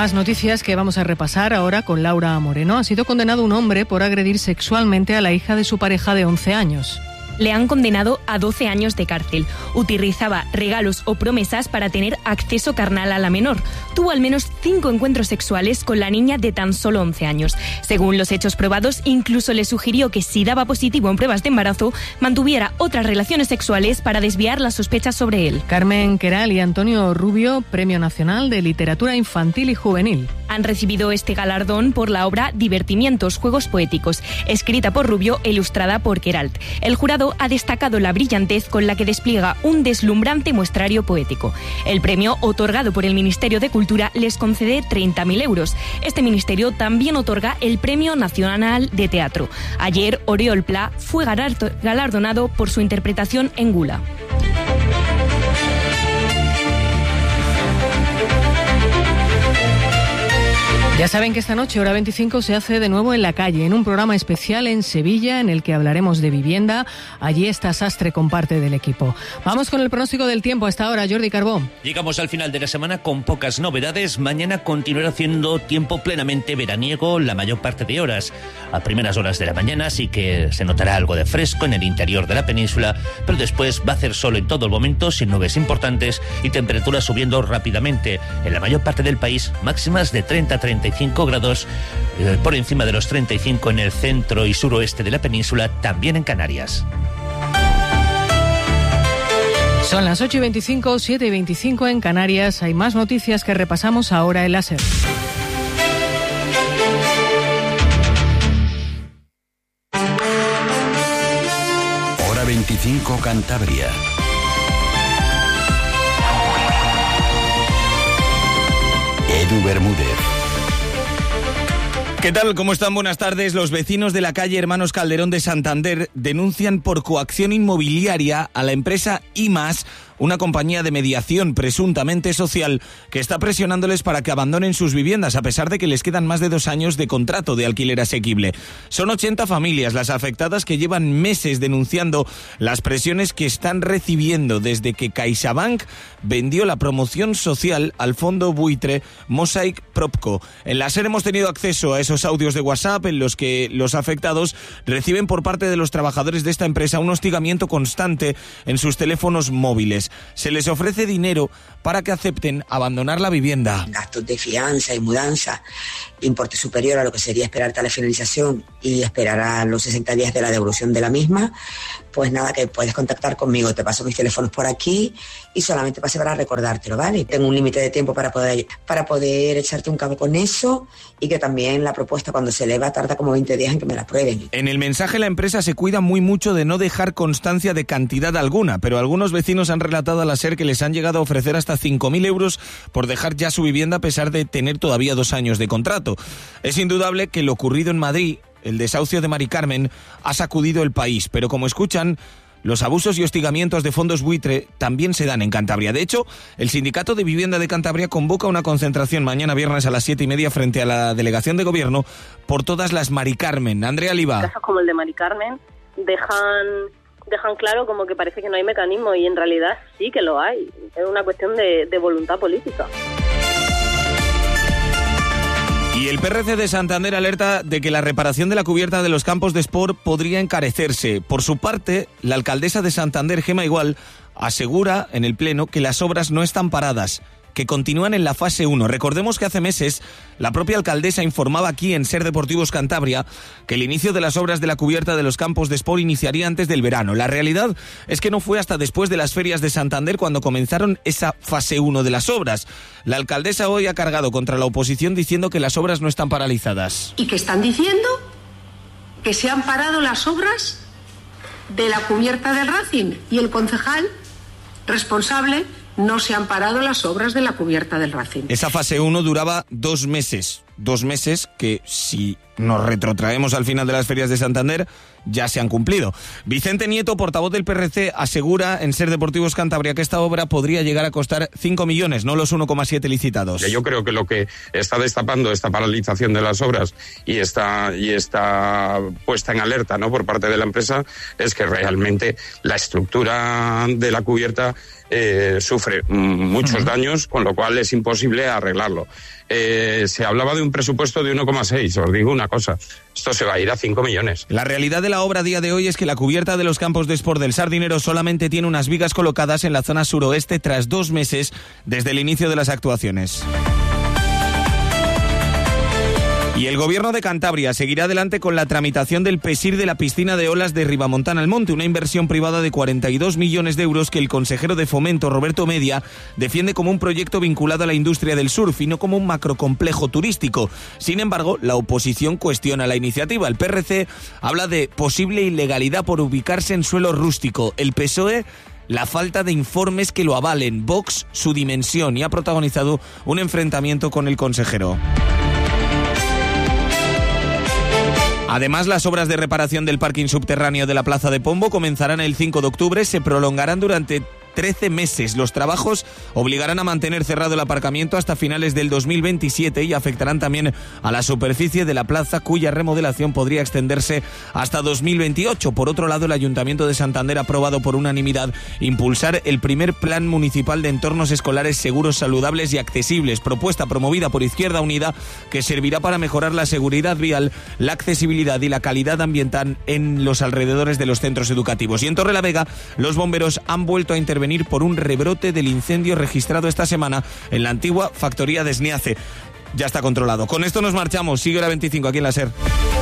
Más noticias que vamos a repasar ahora con Laura Moreno. Ha sido condenado un hombre por agredir sexualmente a la hija de su pareja de 11 años. Le han condenado a 12 años de cárcel. Utilizaba regalos o promesas para tener acceso carnal a la menor. Tuvo al menos 5 encuentros sexuales con la niña de tan solo 11 años. Según los hechos probados, incluso le sugirió que si daba positivo en pruebas de embarazo, mantuviera otras relaciones sexuales para desviar las sospechas sobre él. Carmen Queral y Antonio Rubio, Premio Nacional de Literatura Infantil y Juvenil. Han recibido este galardón por la obra Divertimientos, Juegos Poéticos, escrita por Rubio e ilustrada por Queralt. El jurado ha destacado la brillantez con la que despliega un deslumbrante muestrario poético. El premio, otorgado por el Ministerio de Cultura, les concede 30.000 euros. Este ministerio también otorga el Premio Nacional de Teatro. Ayer, Oriol Pla fue galardonado por su interpretación en Gula. Ya saben que esta noche, hora 25, se hace de nuevo en la calle, en un programa especial en Sevilla, en el que hablaremos de vivienda. Allí está Sastre con parte del equipo. Vamos con el pronóstico del tiempo hasta ahora, Jordi Carbó. Llegamos al final de la semana con pocas novedades. Mañana continuará haciendo tiempo plenamente veraniego la mayor parte de horas. A primeras horas de la mañana sí que se notará algo de fresco en el interior de la península, pero después va a hacer sol en todo el momento, sin nubes importantes y temperaturas subiendo rápidamente. En la mayor parte del país, máximas de 30-35 grados, por encima de los 35 en el centro y suroeste de la península, también en Canarias. Son las 8:25, 7:25 en Canarias. Hay más noticias que repasamos ahora en la SER. Hora 25 Cantabria. Edu Bermúdez. ¿Qué tal? ¿Cómo están? Buenas tardes. Los vecinos de la calle Hermanos Calderón de Santander denuncian por coacción inmobiliaria a la empresa IMAS, una compañía de mediación presuntamente social que está presionándoles para que abandonen sus viviendas a pesar de que les quedan más de 2 años de contrato de alquiler asequible. Son 80 familias las afectadas que llevan meses denunciando las presiones que están recibiendo desde que CaixaBank vendió la promoción social al fondo buitre Mosaic Propco. En la SER hemos tenido acceso a esos audios de WhatsApp en los que los afectados reciben por parte de los trabajadores de esta empresa un hostigamiento constante en sus teléfonos móviles. Se les ofrece dinero para que acepten abandonar la vivienda. Gastos de fianza y mudanza, importe superior a lo que sería esperar hasta la finalización y esperar a los 60 días de la devolución de la misma. Pues nada, que puedes contactar conmigo, te paso mis teléfonos por aquí y solamente pase para recordártelo, ¿vale? Tengo un límite de tiempo para poder echarte un cabo con eso, y que también la propuesta cuando se eleva tarda como 20 días en que me la aprueben. En el mensaje la empresa se cuida muy mucho de no dejar constancia de cantidad alguna, pero algunos vecinos han relatado a la SER que les han llegado a ofrecer hasta 5.000 euros por dejar ya su vivienda a pesar de tener todavía 2 años de contrato. Es indudable que lo ocurrido en Madrid, el desahucio de Mari Carmen, ha sacudido el país, pero como escuchan, los abusos y hostigamientos de fondos buitre también se dan en Cantabria. De hecho, el Sindicato de Vivienda de Cantabria convoca una concentración mañana viernes a las 7:30 frente a la Delegación de Gobierno por todas las Mari Carmen. Andrea Liva. Casos como el de Mari Carmen dejan claro como que parece que no hay mecanismo, y en realidad sí que lo hay. Es una cuestión de voluntad política. Y el PRC de Santander alerta de que la reparación de la cubierta de los campos de Sport podría encarecerse. Por su parte, la alcaldesa de Santander, Gemma Igual, asegura en el Pleno que las obras no están paradas, que continúan en la fase 1. Recordemos que hace meses la propia alcaldesa informaba aquí en SER Deportivos Cantabria que el inicio de las obras de la cubierta de los campos de Sport iniciaría antes del verano. La realidad es que no fue hasta después de las ferias de Santander cuando comenzaron esa fase 1 de las obras. La alcaldesa hoy ha cargado contra la oposición diciendo que las obras no están paralizadas. ¿Y qué están diciendo? Que se han parado las obras de la cubierta del Racing, y el concejal responsable: no se han parado las obras de la cubierta del Racing. Esa fase 1 duraba 2 meses. 2 meses que, si nos retrotraemos al final de las ferias de Santander, ya se han cumplido. Vicente Nieto, portavoz del PRC, asegura en Ser Deportivos Cantabria que esta obra podría llegar a costar 5 millones, no los 1,7 licitados. Yo creo que lo que está destapando esta paralización de las obras y esta puesta en alerta, ¿no?, por parte de la empresa, es que realmente la estructura de la cubierta sufre muchos daños, con lo cual es imposible arreglarlo. Se hablaba de un presupuesto de 1,6, os digo una cosa, esto se va a ir a 5 millones. La realidad de la obra a día de hoy es que la cubierta de los campos de Sport del Sardinero solamente tiene unas vigas colocadas en la zona suroeste tras 2 meses desde el inicio de las actuaciones. Y el Gobierno de Cantabria seguirá adelante con la tramitación del PESIR de la piscina de olas de Ribamontana al Monte, una inversión privada de 42 millones de euros que el consejero de Fomento, Roberto Media, defiende como un proyecto vinculado a la industria del surf y no como un macrocomplejo turístico. Sin embargo, la oposición cuestiona la iniciativa. El PRC habla de posible ilegalidad por ubicarse en suelo rústico. El PSOE, la falta de informes que lo avalen. Vox, su dimensión, y ha protagonizado un enfrentamiento con el consejero. Además, las obras de reparación del parking subterráneo de la Plaza de Pombo comenzarán el 5 de octubre, se prolongarán durante 13 meses. Los trabajos obligarán a mantener cerrado el aparcamiento hasta finales del 2027 y afectarán también a la superficie de la plaza, cuya remodelación podría extenderse hasta 2028. Por otro lado, el Ayuntamiento de Santander ha aprobado por unanimidad impulsar el primer Plan Municipal de Entornos Escolares Seguros, Saludables y Accesibles, propuesta promovida por Izquierda Unida, que servirá para mejorar la seguridad vial, la accesibilidad y la calidad ambiental en los alrededores de los centros educativos. Y en Torrelavega, los bomberos han vuelto a intervenir por un rebrote del incendio registrado esta semana en la antigua factoría de Sniace. Ya está controlado. Con esto nos marchamos. Sigue Hora 25 aquí en la SER.